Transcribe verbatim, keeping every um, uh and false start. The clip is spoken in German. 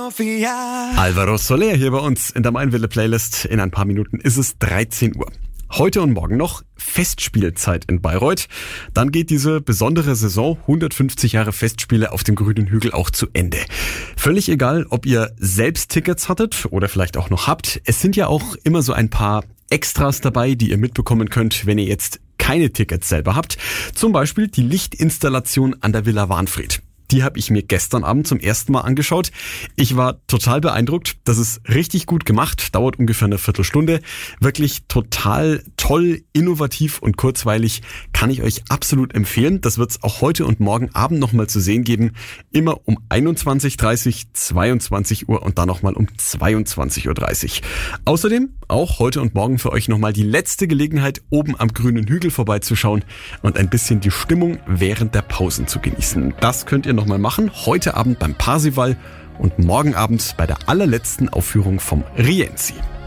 Sophia. Alvaro Soler hier bei uns in der Meinwille Playlist. In ein paar Minuten ist es dreizehn Uhr. Heute und morgen noch Festspielzeit in Bayreuth. Dann geht diese besondere Saison, hundertfünfzig Jahre Festspiele auf dem grünen Hügel, auch zu Ende. Völlig egal, ob ihr selbst Tickets hattet oder vielleicht auch noch habt. Es sind ja auch immer so ein paar Extras dabei, die ihr mitbekommen könnt, wenn ihr jetzt keine Tickets selber habt. Zum Beispiel die Lichtinstallation an der Villa Wahnfried. Die habe ich mir gestern Abend zum ersten Mal angeschaut. Ich war total beeindruckt. Das ist richtig gut gemacht. Dauert ungefähr eine Viertelstunde. Wirklich total toll, innovativ und kurzweilig. Kann ich euch absolut empfehlen. Das wird es auch heute und morgen Abend nochmal zu sehen geben. Immer um einundzwanzig Uhr dreißig, zweiundzwanzig Uhr und dann nochmal um zweiundzwanzig Uhr dreißig. Außerdem auch heute und morgen für euch nochmal die letzte Gelegenheit, oben am grünen Hügel vorbeizuschauen und ein bisschen die Stimmung während der Pausen zu genießen. Das könnt ihr noch mal machen, heute Abend beim Parsival und morgen Abend bei der allerletzten Aufführung vom Rienzi.